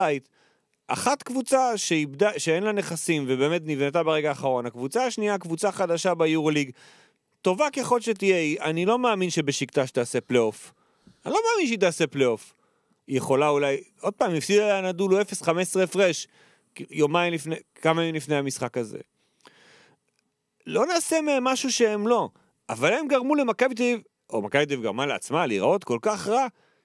אחת קבוצה שאין לה נכסים, ובאמת נבנתה ברגע האחרון, הקבוצה השנייה, קבוצה חדשה ביורוליג, טובה ככל שתהיה, אני לא מאמין שבשקטה שתעשה פלייאוף. אני לא מאמין שהיא תעשה פלייאוף. היא יכולה אולי, עוד פעם, הפסידה לנדולו 0-15 הפרש, כמה ימים לפני המשחק הזה. לא נעשה מהם משהו שהם לא, אבל הם גרמו למכבי תל אביב, או מכבי תל אביב גרמה לעצמה להיראות כל כך רע,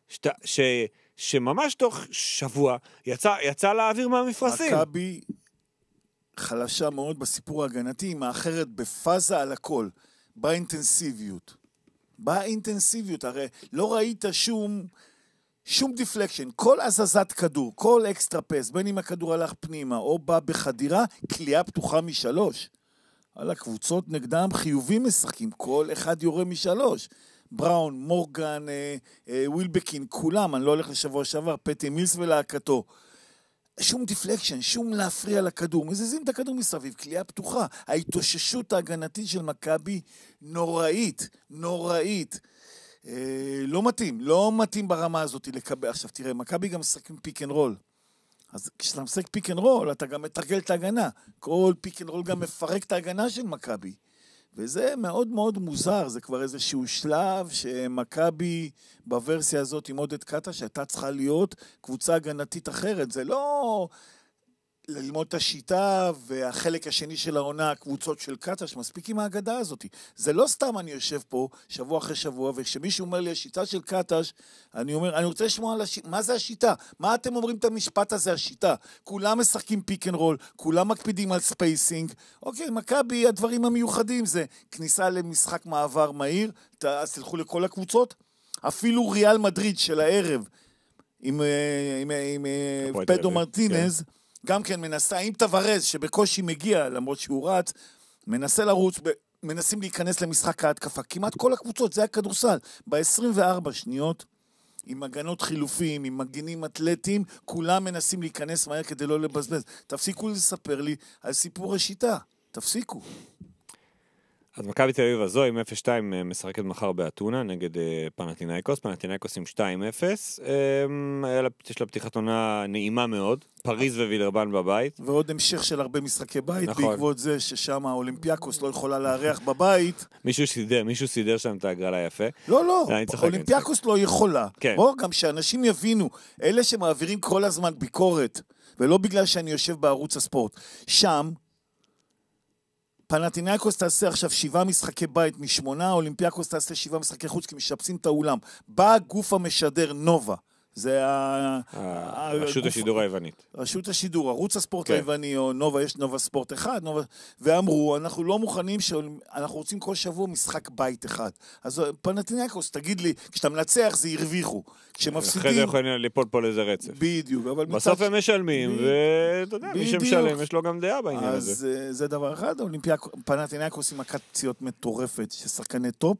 שממש תוך שבוע יצא לאוויר מהמפרשים. מכבי חלשה מאוד בסיפור ההגנתי, היא מאחרת בפאזה על הכל, באינטנסיביות. הרי לא ראית שום דיפלקשן, כל הזזת כדור, כל אקסטרה פס, בין אם הכדור הלך פנימה או בא בחדירה, קליעה פתוחה משלוש. על הקבוצות נגדם חיובים משחקים, כל אחד יורה משלוש. בראון, מורגן, ווילבקין, כולם, אני לא הולך לשבוע שעבר, פטי מילס ולהקתו. שום דיפלקשן, שום להפריע לכדור, מזיזים את הכדור מסביב, קליעה פתוחה. ההתאוששות ההגנתית של מכבי נוראית. לא מתאים ברמה הזאת לקבל. עכשיו תראה, מכבי גם משחקים פיק אנד רול. אז כשאתה משחק פיק אנד רול, אתה גם מתרגל את ההגנה. כל פיק אנד רול גם מפרק את ההגנה של מכבי. וזה מאוד מאוד מוזר, זה כבר איזשהו שלב שמכבי בוורסיה הזאת עם עודד קטה, שהייתה צריכה להיות קבוצה הגנתית אחרת. זה לא ללמוד את השיטה והחלק השני של העונה, הקבוצות של קטה, שמספיק עם ההגדה הזאת. זה לא סתם אני יושב פה שבוע אחרי שבוע, וכשמישהו אומר לי השיטה של קטש, אני אומר, אני רוצה לשמוע על השיטה, מה זה השיטה? מה אתם אומרים את המשפט הזה, השיטה? כולם משחקים פיק אנד רול, כולם מקפידים על ספייסינג. אוקיי, מכבי, הדברים המיוחדים זה כניסה למשחק מעבר מהיר, אז תלכו לכל הקבוצות, אפילו ריאל מדריד של הערב, עם פדו מרטינז, גם כן מנסה, עם תוורז שבקושי מגיע, למרות שהוא רץ, מנסה לרוץ, מנסים להיכנס למשחק ההתקפה. כמעט כל הקבוצות, זה הכדורסל. ב-24 שניות, עם הגנות חילופים, עם מגנים אתלטיים, כולם מנסים להיכנס מהר כדי לא לבזבז. תפסיקו לספר לי על סיפור השיטה. תפסיקו. אז מכבי תל אביב הזו עם 0-2 משחקת מחר באתונה נגד פנתינייקוס עם 2-0. יש לה פתיחת עונה נעימה מאוד, פריז ווילרבן בבית. ועוד המשך של הרבה משחקי בית, בעקבות זה ששם האולימפיאקוס לא יכולה לארח בבית. מישהו סידר שם את הגרלה יפה. לא, אולימפיאקוס לא יכולה. בואו, גם שאנשים יבינו, אלה שמעבירים כל הזמן ביקורת, ולא בגלל שאני יושב בערוץ הספורט, שם, פנתינייקוס תעשה עכשיו 7 משחקי בית מ8, אולימפיאקוס תעשה 7 משחקי חוץ, כי משפצים את האולם. בא הגוף המשדר נובה. זה רשות השידור היוונית. רשות השידור, ערוץ הספורט היווני, או נובה, יש נובה ספורט אחד, ואמרו, אנחנו לא מוכנים, אנחנו רוצים כל שבוע משחק בית אחד. אז פנתינייקוס, תגיד לי, כשאתה מנצח זה הרוויחו. כשמפסידים... אחרי זה יכולים ליפול פה לאיזה רצף. בדיוק, אבל... בסוף הם משלמים, ואתה יודע, מי שמשלם, יש לו גם דעה בעניין הזה. אז זה דבר אחד, פנתינייקוס עם מכת פציעות מטורפת, ששחקני טופ,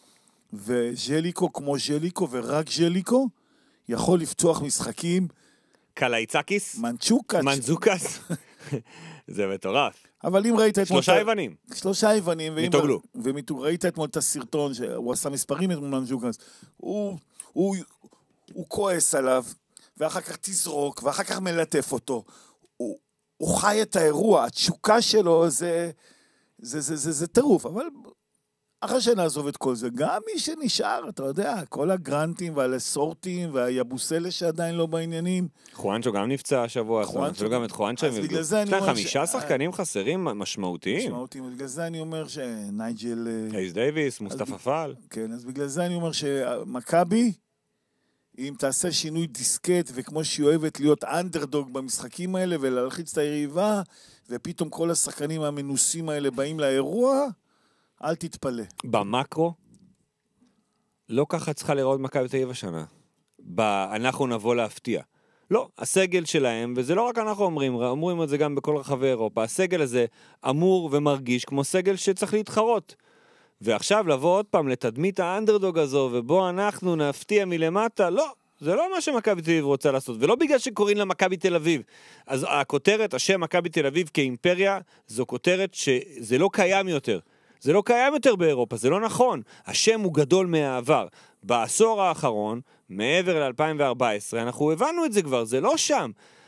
וז'ליקו כמו ז'ליקו, ורק ז'ליקו, יכול לפתוח משחקים. קלייצקיס? מנצ'וקס. זה מטורף. אבל אם ראית אתמול... 3 יוונים. מתוגלו. ראית אתמול את הסרטון שהוא עשה מספרים אתמול מנצ'וקס. הוא כועס עליו, ואחר כך תזרוק, ואחר כך מלטף אותו. הוא חי את האירוע, התשוקה שלו זה טירוף, אבל... אחרי שנעזוב את כל זה, גם מי שנשאר, אתה יודע, כל הגרנטים והלסורטים והיבוסלה שעדיין לא בעניינים. חואנצ'ו גם נפצע השבוע, גם את חואנצ'ו. אז בגלל זה אני אומר... 5 שחקנים חסרים משמעותיים. בגלל זה אני אומר שנייג'ל... אייס דייביס, מוסטפא פאל. כן, אז בגלל זה אני אומר שמכבי, אם תעשה שינוי דיסקט, וכמו שהיא אוהבת להיות אנדרדוג במשחקים האלה, ולהלחיץ את היריבה, ופתאום כל השחקנים המנוסים האלה באים לאירוע, אל תתפלא. במקרו, לא ככה צריכה לראות מכבי תל אביב השנה. אנחנו נבוא להפתיע. לא, הסגל שלהם, וזה לא רק אנחנו אומרים את זה גם בכל רחבי אירופה, הסגל הזה אמור ומרגיש כמו סגל שצריך להתחרות. ועכשיו לבוא עוד פעם לתדמית האנדרדוג הזו, ובו אנחנו נפתיע מלמטה, לא. זה לא מה שמכבי תל אביב רוצה לעשות, ולא בגלל שקוראים לה מכבי תל אביב. אז הכותרת, השם מכבי תל אביב כאימפריה, זו כותרת שזה לא קיים יותר. זה לא קיים יותר באירופה, זה לא נכון. השם הוא גדול מהעבר. בעשור האחרון, מעבר ל-2014, אנחנו הבנו את זה כבר, זה לא שם.